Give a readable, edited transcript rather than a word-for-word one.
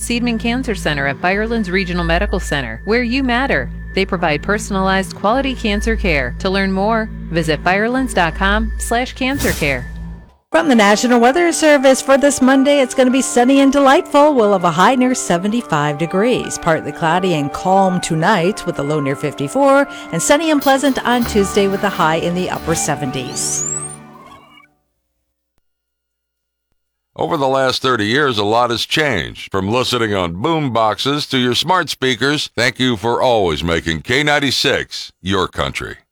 Seidman Cancer Center at Firelands Regional Medical Center, where you matter. They provide personalized, quality cancer care. To learn more, visit firelands.com/cancercare. From the National Weather Service for this Monday, it's going to be sunny and delightful. We'll have a high near 75 degrees. Partly cloudy and calm tonight with a low near 54, and sunny and pleasant on Tuesday with a high in the upper 70s. Over the last 30 years, a lot has changed. From listening on boom boxes to your smart speakers, thank you for always making K96 your country.